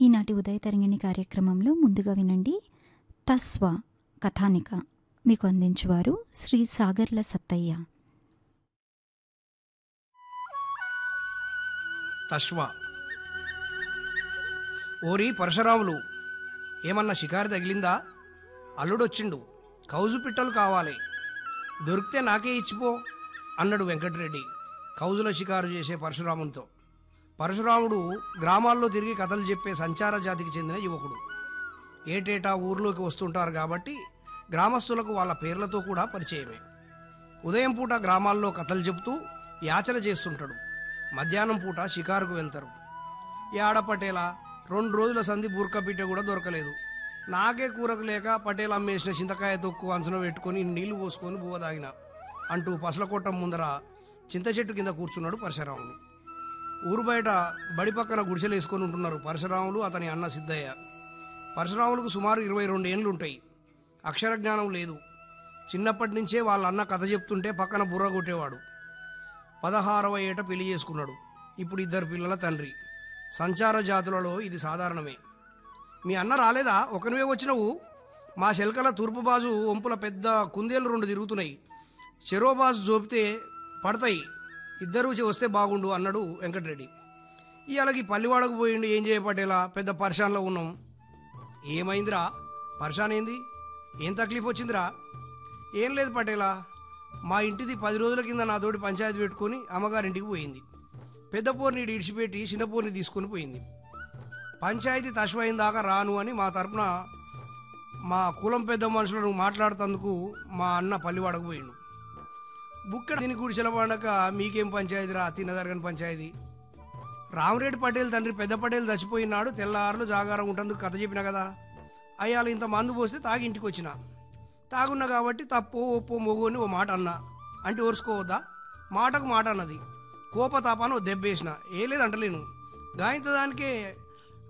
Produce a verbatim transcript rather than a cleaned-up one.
ఈనాటి ఉదయ తరంగిణి కార్యక్రమంలో ముందుగా వినండి తస్వ కథానిక. మీకు అందించువారు శ్రీ సాగర్ల సత్తయ్య. తస్వ. ఓరి పరశురాములు, ఏమన్నా షికారు తగిలిందా? అల్లుడొచ్చిండు, కౌజు పిట్టలు కావాలి, దొరికితే నాకే ఇచ్చిపో అన్నాడు వెంకటరెడ్డి కౌజుల షికారు చేసే పరశురామునితో. పరశురాముడు గ్రామాల్లో తిరిగి కథలు చెప్పే సంచార జాతికి చెందిన యువకుడు. ఏటేటా ఊర్లోకి వస్తుంటారు కాబట్టి గ్రామస్తులకు వాళ్ళ పేర్లతో కూడా పరిచయమే. ఉదయం పూట గ్రామాల్లో కథలు చెబుతూ యాచన చేస్తుంటాడు. మధ్యాహ్నం పూట షికారుకు వెళ్తారు. యాడ పటేలా, రెండు రోజుల సంధి బూర్కపిట్ట కూడా దొరకలేదు, నాకే కూరకు లేక పటేల్ అమ్మేసిన చింతకాయ తొక్కు అంచున పెట్టుకొని నీళ్లు పోసుకొని బువ్వ తాగిన అంటూ పసలకొట్టం ముందర చింత చెట్టు కింద కూర్చున్నాడు పరశురాములు. ఊరు బయట బడి పక్కన గుడిసెలు వేసుకొని ఉంటున్నారు పరశురాములు, అతని అన్న సిద్ధయ్య. పరశురాములకు సుమారు ఇరవై రెండు ఏండ్లుంటాయి. అక్షర జ్ఞానం లేదు. చిన్నప్పటి నుంచే వాళ్ళ అన్న కథ చెప్తుంటే పక్కన బుర్ర కొట్టేవాడు. పదహారవ ఏట పెళ్లి చేసుకున్నాడు. ఇప్పుడు ఇద్దరు పిల్లల తండ్రి. సంచార జాతులలో ఇది సాధారణమే. మీ అన్న రాలేదా? ఒకనివే వచ్చినవు? మా శెల్కల తూర్పు బాజు వంపుల పెద్ద కుందేలు రెండు తిరుగుతున్నాయి, చెరో బాజు జోపితే పడతాయి, ఇద్దరూ వస్తే బాగుండు అన్నాడు వెంకటరెడ్డి. ఇవాళకి పల్లివాడకు పోయిండు, ఏం చేయపట్టేలా పెద్ద పర్షాన్లో ఉన్నాం. ఏమైందిరా? పర్షాన్ ఏంది? ఏం తక్లీఫ్ వచ్చిందిరా? ఏం లేదు పటేలా, మా ఇంటిది పది రోజుల కింద నాతోటి పంచాయతీ పెట్టుకొని అమ్మగారింటికి పోయింది. పెద్ద పోర్ని ఇడిచిపెట్టి చిన్న పోర్ని తీసుకొని పోయింది. పంచాయతీ తశ్వయిన దాకా రాను అని మా తరపున మా కులం పెద్ద మనుషులను మాట్లాడుతందుకు మా అన్న పల్లివాడకు పోయిండు. బుక్కడ దీని గుడిచెల పండక మీకేం పంచాయతీరా, తిన్నదరగని పంచాయతీ. రామరెడ్డి పటేల్ తండ్రి పెద్ద పటేల్ చచ్చిపోయినాడు, తెల్లారులు జాగారం ఉంటందుకు కథ చెప్పిన కదా. అయ్యాలు ఇంత మందు పోస్తే తాగి ఇంటికి వచ్చిన. తాగున్నా కాబట్టి తప్పో ఒప్పో మొగోని ఓ మాట అన్నా అంటే ఓర్చుకోవద్దా? మాటకు మాట అన్నది. కోపతాపాన్ని ఓ దెబ్బేసిన. ఏ లేదు అంటలేను, గాయంత దానికే